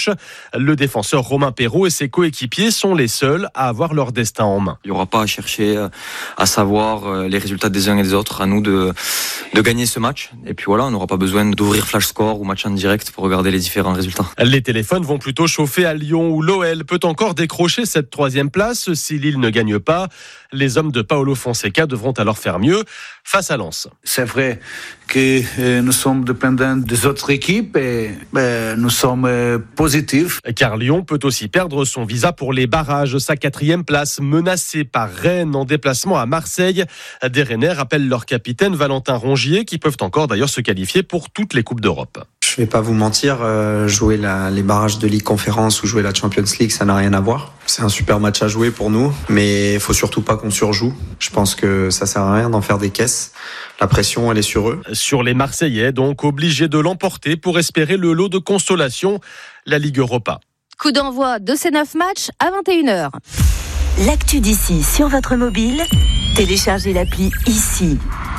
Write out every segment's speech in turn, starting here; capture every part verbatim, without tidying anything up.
gauche. Le défenseur Romain Perraud et ses coéquipiers sont les seuls à avoir leur destin en main. Il n'y aura pas à chercher à savoir les résultats des uns et des autres. À nous de, de gagner ce match. Et puis voilà, on n'aura pas besoin d'ouvrir Flash Score ou match en direct pour regarder les différents résultats. Les téléphones vont plutôt chauffer à Lyon où l'O L peut encore décrocher cette troisième place. Si Lille ne gagne pas, les hommes de Paulo Fonseca devront alors faire mieux face à Lens. C'est vrai que nous sommes dépendants des autres équipes et ben, nous sommes positifs. Car Lyon peut aussi perdre son visa pour les barrages. Sa quatrième place menacée par Rennes en déplacement à Marseille. Des Rennais rappellent leur capitaine Valentin Rongier qui peuvent encore d'ailleurs se qualifier pour toutes les Coupes d'Europe. Je vais pas vous mentir, euh, jouer la, les barrages de Ligue Conférence ou jouer la Champions League, ça n'a rien à voir. C'est un super match à jouer pour nous, mais il faut surtout pas qu'on surjoue. Je pense que ça sert à rien d'en faire des caisses. La pression, elle est sur eux. Sur les Marseillais, donc obligés de l'emporter pour espérer le lot de consolation, la Ligue Europa. Coup d'envoi de ces neuf matchs à vingt et une heures. L'actu d'ici sur votre mobile, téléchargez l'appli ici.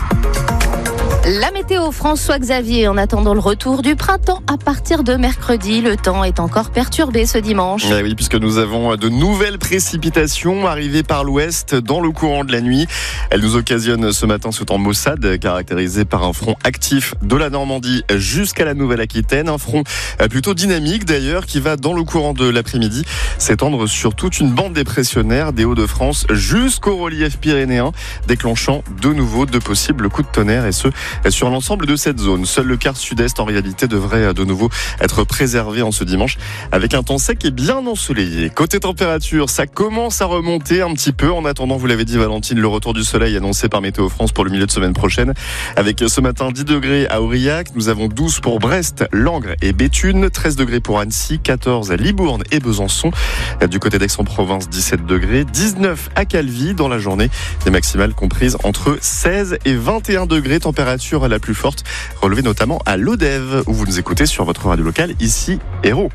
La météo, François Xavier, en attendant le retour du printemps à partir de mercredi, le temps est encore perturbé ce dimanche. Eh oui, puisque nous avons de nouvelles précipitations arrivées par l'ouest dans le courant de la nuit. Elles nous occasionnent ce matin ce temps maussade, caractérisé par un front actif de la Normandie jusqu'à la Nouvelle-Aquitaine. Un front plutôt dynamique d'ailleurs, qui va dans le courant de l'après-midi s'étendre sur toute une bande dépressionnaire des Hauts-de-France jusqu'au relief pyrénéen, déclenchant de nouveau de possibles coups de tonnerre, et ce sur l'ensemble de cette zone. Seul le quart sud-est en réalité devrait de nouveau être préservé en ce dimanche avec un temps sec et bien ensoleillé. Côté température, ça commence à remonter un petit peu. En attendant, vous l'avez dit Valentine, le retour du soleil annoncé par Météo France pour le milieu de semaine prochaine. Avec ce matin dix degrés à Aurillac, nous avons douze pour Brest, Langres et Béthune, treize degrés pour Annecy, quatorze à Libourne et Besançon. Du côté d'Aix-en-Provence, dix-sept degrés, dix-neuf à Calvi dans la journée. Des maximales comprises entre seize et vingt et un degrés, température la plus forte, relevée notamment à Lodève, où vous nous écoutez sur votre radio locale, ici, Hérault.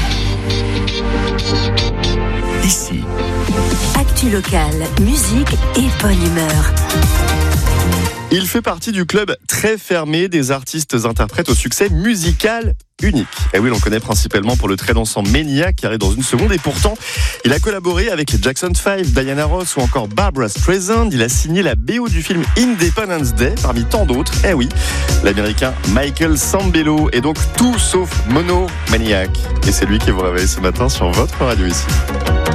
Ici. Actu locale, musique et bonne humeur. Il fait partie du club très fermé des artistes-interprètes au succès musical unique. Et oui, l'on connaît principalement pour le très dansant Maniac qui arrive dans une seconde, et pourtant, il a collaboré avec Jackson five, Diana Ross ou encore Barbra Streisand. Il a signé la B O du film Independence Day parmi tant d'autres. Eh oui, l'américain Michael Sambello est donc tout sauf monomaniaque. Et c'est lui qui vous réveille ce matin sur votre radio ici.